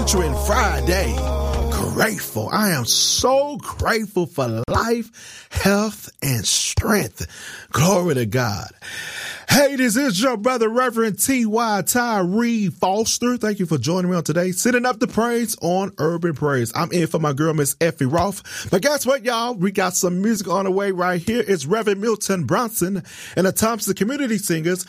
featuring Friday. Grateful. I am so grateful for life, health, and strength. Glory to God. Hey, this is your brother, Reverend T.Y. Tyree Foster. Thank you for joining me on today. Sitting up the praise on Urban Praise. I'm in for my girl, Miss Effie Roth. But guess what, y'all? We got some music on the way right here. It's Reverend Milton Bronson and the Thompson Community Singers